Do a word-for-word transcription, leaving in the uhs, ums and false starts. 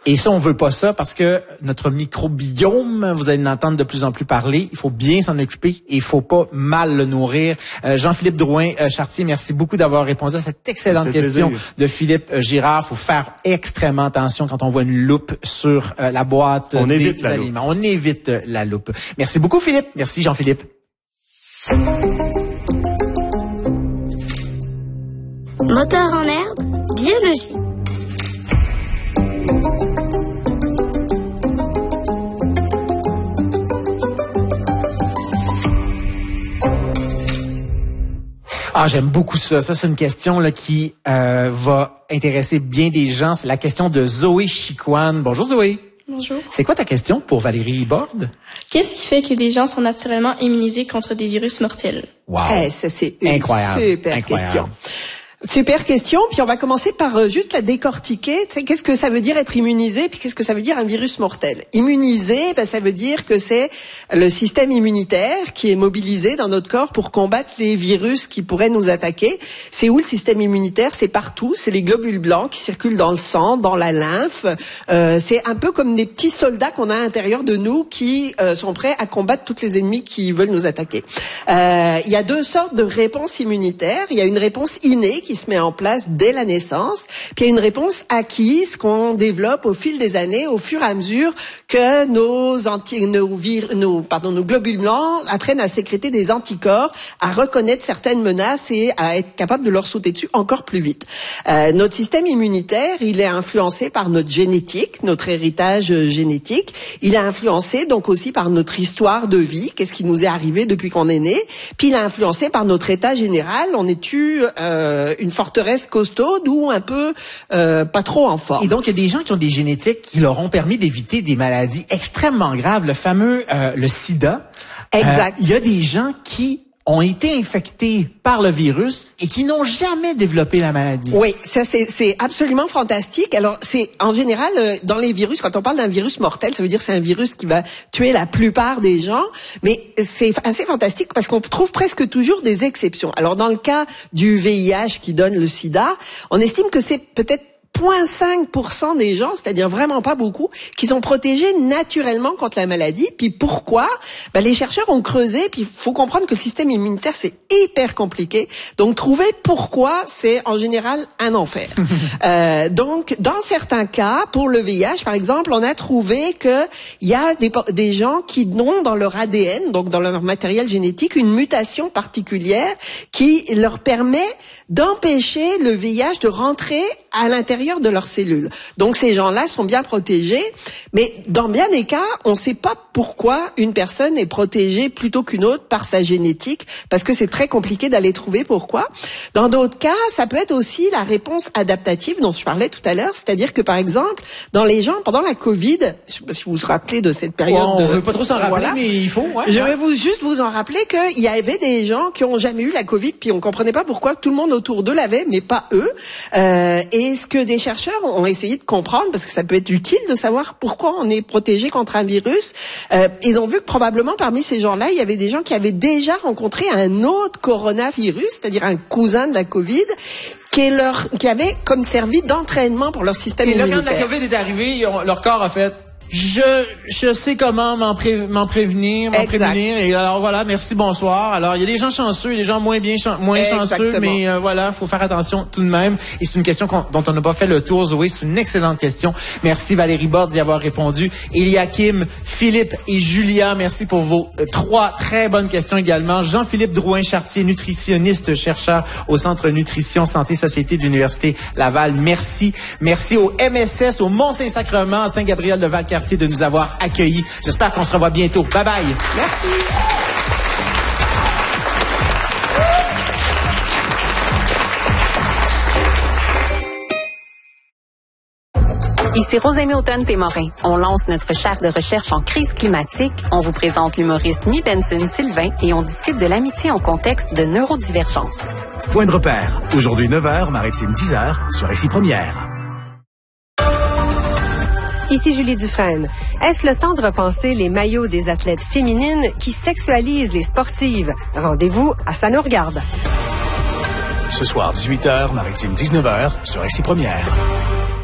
Et ça, on veut pas ça parce que notre microbiome, vous allez l'entendre de plus en plus parler, il faut bien s'en occuper et il faut pas mal le nourrir. Euh, Jean-Philippe Drouin-Chartier, merci beaucoup d'avoir répondu à cette excellente question plaisir. de Philippe Girard. Il faut faire extrêmement attention quand on voit une loupe sur euh, la boîte on des évite la aliments. Loupe. On évite la loupe. Merci beaucoup, Philippe. Merci, Jean-Philippe. Moteur en herbe, biologie. Ah, j'aime beaucoup ça. Ça, c'est une question là qui euh, va intéresser bien des gens. C'est la question de Zoé Chicoine. Bonjour, Zoé. Bonjour. C'est quoi ta question pour Valérie Borde? Qu'est-ce qui fait que des gens sont naturellement immunisés contre des virus mortels? Wow. Eh, ça, c'est une Incroyable. super Incroyable. question. Super question, puis on va commencer par euh, juste la décortiquer. Tu sais, qu'est-ce que ça veut dire être immunisé, puis qu'est-ce que ça veut dire un virus mortel? Immunisé, ben, ça veut dire que c'est le système immunitaire qui est mobilisé dans notre corps pour combattre les virus qui pourraient nous attaquer. C'est où le système immunitaire? C'est partout, c'est les globules blancs qui circulent dans le sang, dans la lymphe. Euh, c'est un peu comme des petits soldats qu'on a à l'intérieur de nous qui euh, sont prêts à combattre tous les ennemis qui veulent nous attaquer. Euh, il y a deux sortes de réponses immunitaires. Il y a une réponse innée qui se met en place dès la naissance, puis il y a une réponse acquise qu'on développe au fil des années, au fur et à mesure que nos anti, nos, vir, nos, pardon, nos globules blancs apprennent à sécréter des anticorps, à reconnaître certaines menaces et à être capable de leur sauter dessus encore plus vite. Euh, notre système immunitaire, il est influencé par notre génétique, notre héritage génétique. Il est influencé donc aussi par notre histoire de vie, qu'est-ce qui nous est arrivé depuis qu'on est né. Puis il est influencé par notre état général. On est-tu euh, une forteresse costaude ou un peu euh, pas trop en forme. Et donc, il y a des gens qui ont des génétiques qui leur ont permis d'éviter des maladies extrêmement graves. Le fameux, euh, le sida. Exact. Euh, il y a des gens qui ont été infectés par le virus et qui n'ont jamais développé la maladie. Oui, ça c'est c'est absolument fantastique. Alors c'est en général euh, dans les virus, quand on parle d'un virus mortel, ça veut dire que c'est un virus qui va tuer la plupart des gens, mais c'est assez fantastique parce qu'on trouve presque toujours des exceptions. Alors dans le cas du V I H qui donne le sida, on estime que c'est peut-être zéro virgule cinq pour cent des gens, c'est-à-dire vraiment pas beaucoup, qui sont protégés naturellement contre la maladie. Puis pourquoi? Ben, les chercheurs ont creusé, puis il faut comprendre que le système immunitaire, c'est hyper compliqué. Donc, trouver pourquoi, c'est en général un enfer. euh, donc, dans certains cas, pour le V I H, par exemple, on a trouvé que il y a des, des gens qui ont dans leur A D N, donc dans leur matériel génétique, une mutation particulière qui leur permet d'empêcher le V I H de rentrer à l'intérieur de leurs cellules. Donc ces gens-là sont bien protégés, mais dans bien des cas, on ne sait pas pourquoi une personne est protégée plutôt qu'une autre par sa génétique, parce que c'est très compliqué d'aller trouver pourquoi. Dans d'autres cas, ça peut être aussi la réponse adaptative dont je parlais tout à l'heure, c'est-à-dire que par exemple, dans les gens, pendant la Covid, je sais pas si vous vous rappelez de cette période... Ouais, on de, veut pas trop s'en rappeler, voilà. Mais il faut. Ouais, je ouais. vais vous juste vous en rappeler qu'il y avait des gens qui ont jamais eu la Covid, puis on comprenait pas pourquoi tout le monde autour d'eux l'avait, mais pas eux. Euh, et ce que des chercheurs ont essayé de comprendre, parce que ça peut être utile de savoir pourquoi on est protégé contre un virus, euh, ils ont vu que probablement parmi ces gens-là, il y avait des gens qui avaient déjà rencontré un autre coronavirus, c'est-à-dire un cousin de la Covid, qui, leur, qui avait comme servi d'entraînement pour leur système et immunitaire. Et là, quand la COVID est arrivée, ils ont, leur corps a fait... Je je sais comment m'en, pré, m'en prévenir, m'en exact. prévenir. Et alors voilà, merci, bonsoir. Alors il y a des gens chanceux, et des gens moins bien moins chanceux, mais euh, voilà, faut faire attention tout de même. Et c'est une question dont on n'a pas fait le tour, Zoé. C'est une excellente question. Merci Valérie Borde d'y avoir répondu. Eliakim, Philippe et Julia, merci pour vos euh, trois très bonnes questions également. Jean-Philippe Drouin-Chartier, nutritionniste, chercheur au Centre Nutrition Santé Société de l'Université Laval. Merci. Merci au M S S, au Mont-Saint-Sacrement, à Saint-Gabriel-de-Valcartier de nous avoir accueillis. J'espère qu'on se revoit bientôt. Bye bye. Merci. Ici Rosemée Automne-Témorin. On lance notre chaire de recherche en crise climatique. On vous présente l'humoriste Mi Benson-Sylvain et on discute de l'amitié en contexte de neurodivergence. Point de repère. Aujourd'hui neuf heures, Maritime dix heures, sur Ici Première. Ici Julie Dufresne. Est-ce le temps de repenser les maillots des athlètes féminines qui sexualisent les sportives? Rendez-vous à Ça nous regarde. Ce soir, dix-huit heures, Maritime dix-neuf heures, sur Ici Première.